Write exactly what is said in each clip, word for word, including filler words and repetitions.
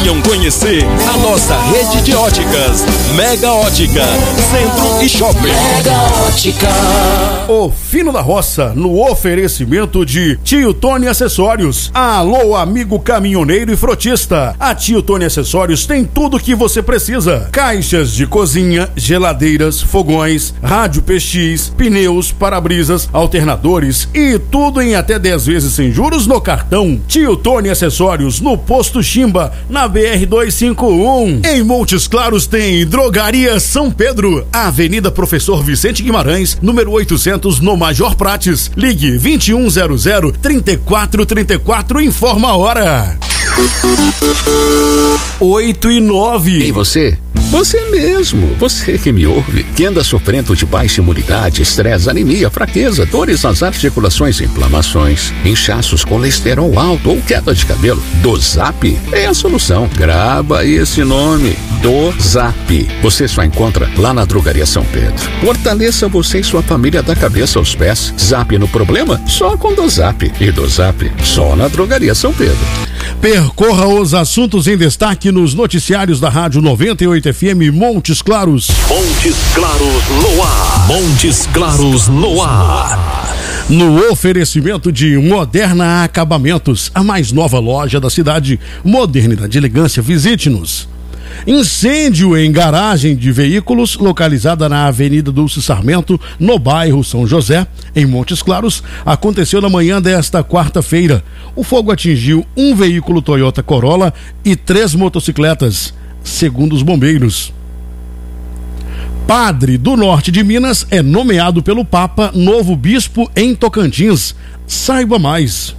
Venham conhecer a nossa rede de óticas Mega Ótica, Centro e Shopping. Mega Ótica. O Fino da Roça, no oferecimento de Tio Tony Acessórios. Alô, amigo caminhoneiro e frotista. A Tio Tony Acessórios tem tudo o que você precisa: caixas de cozinha, geladeiras, fogões, rádio P X, pneus, para-brisas, alternadores e tudo em até dez vezes sem juros no cartão. Tio Tony Acessórios, no Posto Chimba, na B R duzentos e cinquenta e um. Em Montes Claros tem Drogaria São Pedro, Avenida Professor Vicente Guimarães, número oitocentos, no Major Prates. Ligue vinte e um zero zero, trinta e quatro trinta e quatro, informa a hora. oito e nove. E você? Você mesmo, você que me ouve, que anda sofrendo de baixa imunidade, estresse, anemia, fraqueza, dores nas articulações, inflamações, inchaços, colesterol alto ou queda de cabelo, Dozap é a solução. Grava esse nome, Dozap. Você só encontra lá na Drogaria São Pedro. Fortaleça você e sua família da cabeça aos pés. Zap no problema? Só com Dozap. E Dozap só na Drogaria São Pedro. Percorra os assuntos em destaque nos noticiários da Rádio noventa e oito F M Montes Claros. Montes Claros no ar. Montes Claros no ar. No oferecimento de Moderna Acabamentos, a mais nova loja da cidade. Modernidade e elegância, visite-nos. Incêndio em garagem de veículos localizada na Avenida Dulce Sarmento, no bairro São José, em Montes Claros, aconteceu na manhã desta quarta-feira. O fogo atingiu um veículo Toyota Corolla e três motocicletas, segundo os bombeiros. Padre do norte de Minas é nomeado pelo Papa novo bispo em Tocantins. Saiba mais.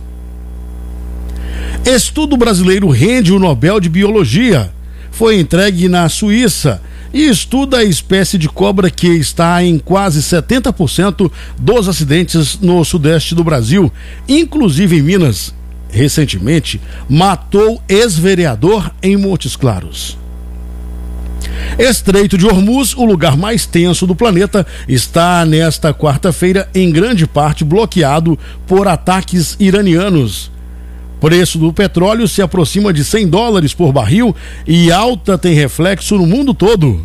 Estudo brasileiro rende o Nobel de Biologia. Foi entregue na Suíça e estuda a espécie de cobra que está em quase setenta por cento dos acidentes no sudeste do Brasil, inclusive em Minas. Recentemente, matou ex-vereador em Montes Claros. Estreito de Hormuz, o lugar mais tenso do planeta, está nesta quarta-feira em grande parte bloqueado por ataques iranianos. Preço do petróleo se aproxima de cem dólares por barril e alta tem reflexo no mundo todo.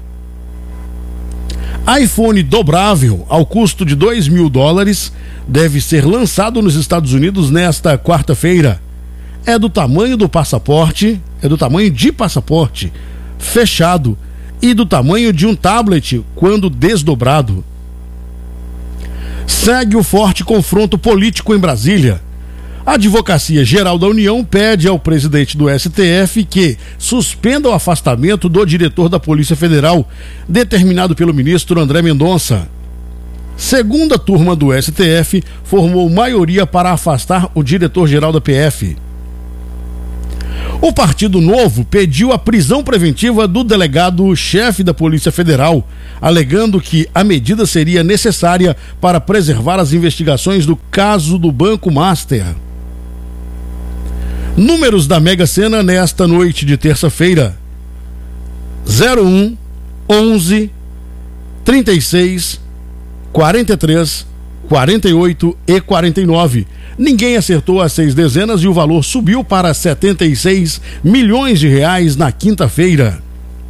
iPhone dobrável ao custo de dois mil dólares deve ser lançado nos Estados Unidos nesta quarta-feira. É do tamanho do passaporte, é do tamanho de passaporte fechado e do tamanho de um tablet quando desdobrado. Segue o forte confronto político em Brasília. A Advocacia Geral da União pede ao presidente do S T F que suspenda o afastamento do diretor da Polícia Federal, determinado pelo ministro André Mendonça. Segunda turma do S T F formou maioria para afastar o diretor-geral da P F. O Partido Novo pediu a prisão preventiva do delegado-chefe da Polícia Federal, alegando que a medida seria necessária para preservar as investigações do caso do Banco Master. Números da Mega Sena nesta noite de terça-feira: zero um, onze, trinta e seis, quarenta e três, quarenta e oito e quarenta e nove. Ninguém acertou as seis dezenas e o valor subiu para setenta e seis milhões de reais na quinta-feira.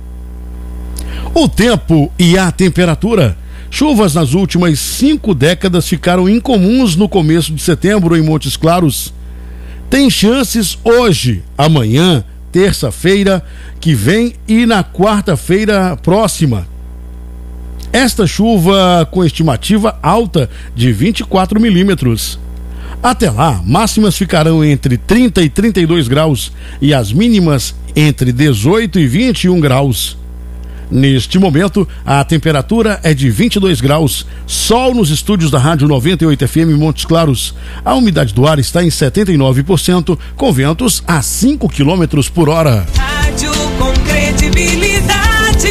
O tempo e a temperatura. Chuvas nas últimas cinco décadas ficaram incomuns no começo de setembro em Montes Claros. Tem chances hoje, amanhã, terça-feira que vem e na quarta-feira próxima. Esta chuva com estimativa alta de vinte e quatro milímetros. Até lá, máximas ficarão entre trinta e trinta e dois graus e as mínimas entre dezoito e vinte e um graus. Neste momento, a temperatura é de vinte e dois graus, sol nos estúdios da Rádio noventa e oito F M Montes Claros. A umidade do ar está em setenta e nove por cento, com ventos a cinco quilômetros por hora. Rádio com credibilidade.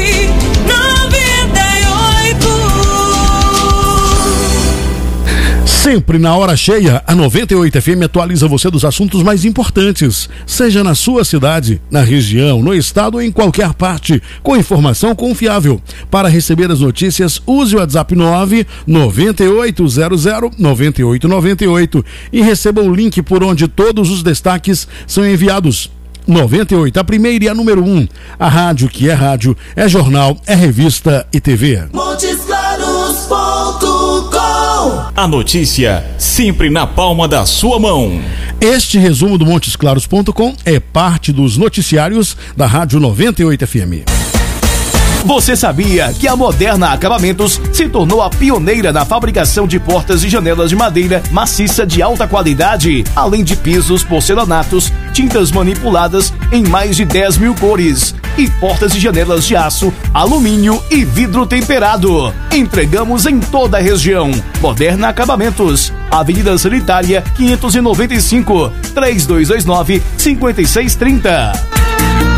Sempre na hora cheia, a noventa e oito F M atualiza você dos assuntos mais importantes, seja na sua cidade, na região, no estado ou em qualquer parte, com informação confiável. Para receber as notícias, use o WhatsApp nove nove oito zero zero nove oito nove oito e receba o link por onde todos os destaques são enviados. noventa e oito, a primeira e a número um. A rádio que é rádio, é jornal, é revista e T V. Montes Claros ponto com. A notícia sempre na palma da sua mão. Este resumo do Montes Claros ponto com é parte dos noticiários da Rádio noventa e oito F M. Você sabia que a Moderna Acabamentos se tornou a pioneira na fabricação de portas e janelas de madeira maciça de alta qualidade, além de pisos, porcelanatos, tintas manipuladas em mais de dez mil cores e portas e janelas de aço, alumínio e vidro temperado. Entregamos em toda a região. Moderna Acabamentos, Avenida Sanitária quinhentos e noventa e cinco, três dois dois nove, cinco seis três zero.